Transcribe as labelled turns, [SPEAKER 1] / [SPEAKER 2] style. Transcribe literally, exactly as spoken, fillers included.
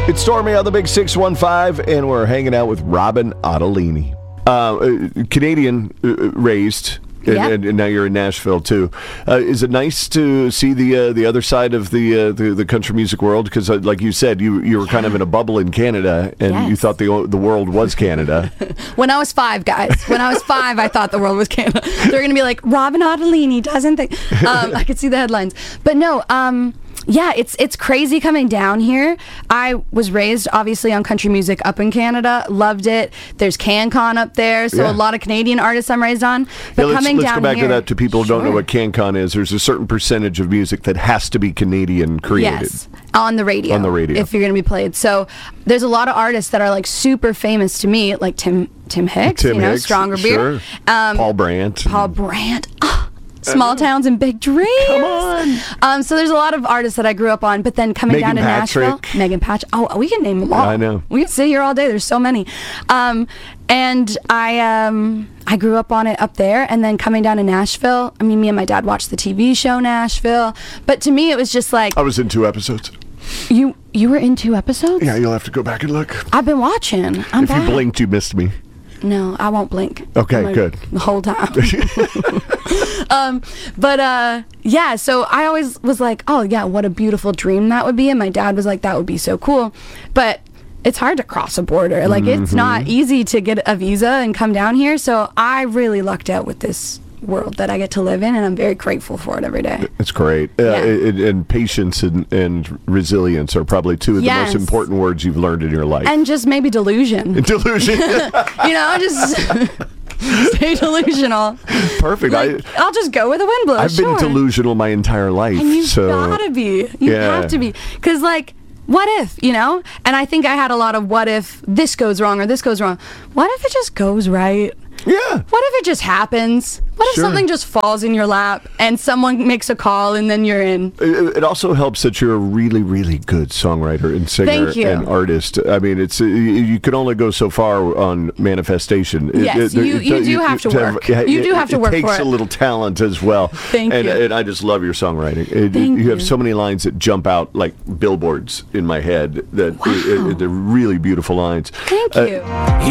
[SPEAKER 1] It's Stormy on the Big six one five, and we're hanging out with Robin Ottolini. Uh, Canadian uh, raised, and,
[SPEAKER 2] Yep.
[SPEAKER 1] and, and now you're in Nashville too. Uh, is it nice to see the uh, the other side of the uh, the, the country music world? Because, uh, like you said, you you were kind of in a bubble in Canada, and
[SPEAKER 2] Yes.
[SPEAKER 1] you thought the the world was Canada.
[SPEAKER 2] When I was five, guys. When I was five, I thought the world was Canada. They're going to be like, Robin Ottolini doesn't think. Um, I could see the headlines. But no, um... yeah, it's it's crazy coming down here. I was raised, obviously, on country music up in Canada. Loved it. There's CanCon up there, so
[SPEAKER 1] Yeah.
[SPEAKER 2] a lot of Canadian artists I'm raised on. But
[SPEAKER 1] Yeah, let's
[SPEAKER 2] coming
[SPEAKER 1] let's
[SPEAKER 2] down
[SPEAKER 1] go back
[SPEAKER 2] here,
[SPEAKER 1] to that to people who don't know
[SPEAKER 2] Sure.
[SPEAKER 1] what CanCon is. There's a certain percentage of music that has to be Canadian created.
[SPEAKER 2] Yes, on the radio.
[SPEAKER 1] On the radio.
[SPEAKER 2] If you're going to be played. So there's a lot of artists that are like super famous to me, like Tim Tim Hicks,
[SPEAKER 1] Tim
[SPEAKER 2] you know,
[SPEAKER 1] Hicks,
[SPEAKER 2] Stronger
[SPEAKER 1] sure.
[SPEAKER 2] Beer. Um,
[SPEAKER 1] Paul Brandt.
[SPEAKER 2] Paul Brandt. Ah, Small Towns and Big Dreams.
[SPEAKER 1] Come on.
[SPEAKER 2] Um, so there's a lot of artists that I grew up on, but then coming
[SPEAKER 1] Megan
[SPEAKER 2] down to
[SPEAKER 1] Patrick.
[SPEAKER 2] Nashville, Megan Patrick. Oh, we can name them all.
[SPEAKER 1] I know.
[SPEAKER 2] We can sit here all day. There's so many. Um, and I um, I grew up on it up there, and then coming down to Nashville. I mean, me and my dad watched the T V show Nashville, but to me it was just like
[SPEAKER 1] I was in two episodes.
[SPEAKER 2] you you were in two episodes.
[SPEAKER 1] Yeah, you'll have to go back and look.
[SPEAKER 2] I've been watching. I'm
[SPEAKER 1] If
[SPEAKER 2] back.
[SPEAKER 1] you blinked, you missed me.
[SPEAKER 2] No, I won't blink.
[SPEAKER 1] Okay,
[SPEAKER 2] I'm like,
[SPEAKER 1] good.
[SPEAKER 2] The whole time. um, but uh, yeah, so I always was like, oh yeah, what a beautiful dream that would be. And my dad was like, that would be so cool. But it's hard to cross a border. Like it's not
[SPEAKER 1] Mm-hmm.
[SPEAKER 2] easy to get a visa and come down here. So I really lucked out with this world that I get to live in, and I'm very grateful for it every day.
[SPEAKER 1] It's great. Uh,
[SPEAKER 2] Yeah.
[SPEAKER 1] and, and patience and, and resilience are probably two of
[SPEAKER 2] Yes.
[SPEAKER 1] the most important words you've learned in your life.
[SPEAKER 2] And just maybe delusion.
[SPEAKER 1] Delusion.
[SPEAKER 2] You know, just stay delusional.
[SPEAKER 1] Perfect.
[SPEAKER 2] Like,
[SPEAKER 1] I,
[SPEAKER 2] I'll just go where the wind blows.
[SPEAKER 1] I've
[SPEAKER 2] sure.
[SPEAKER 1] been delusional my entire life.
[SPEAKER 2] And you've
[SPEAKER 1] so
[SPEAKER 2] gotta be. You
[SPEAKER 1] Yeah.
[SPEAKER 2] have to be. Because, like, what if, you know? And I think I had a lot of what if this goes wrong or this goes wrong. What if it just goes right?
[SPEAKER 1] yeah.
[SPEAKER 2] What if it just happens? What if
[SPEAKER 1] Sure.
[SPEAKER 2] something just falls in your lap and someone makes a call and then you're in?
[SPEAKER 1] It, it also helps that you're a really, really good songwriter and singer
[SPEAKER 2] Thank you.
[SPEAKER 1] and artist. I mean, it's uh, you, you can only go so far on manifestation. It-
[SPEAKER 2] Yes,
[SPEAKER 1] it-
[SPEAKER 2] you-
[SPEAKER 1] it-
[SPEAKER 2] you
[SPEAKER 1] it-
[SPEAKER 2] do have to work.
[SPEAKER 1] yeah,
[SPEAKER 2] You do have to
[SPEAKER 1] it
[SPEAKER 2] work
[SPEAKER 1] takes
[SPEAKER 2] for
[SPEAKER 1] a
[SPEAKER 2] it.
[SPEAKER 1] little talent as well.
[SPEAKER 2] Thank
[SPEAKER 1] and,
[SPEAKER 2] you.
[SPEAKER 1] And I just love your songwriting. It-
[SPEAKER 2] Thank
[SPEAKER 1] you have
[SPEAKER 2] you.
[SPEAKER 1] so many lines that jump out like billboards in my head. That
[SPEAKER 2] Wow.
[SPEAKER 1] it- it- they're really beautiful lines.
[SPEAKER 2] Thank
[SPEAKER 1] Uh,
[SPEAKER 2] you.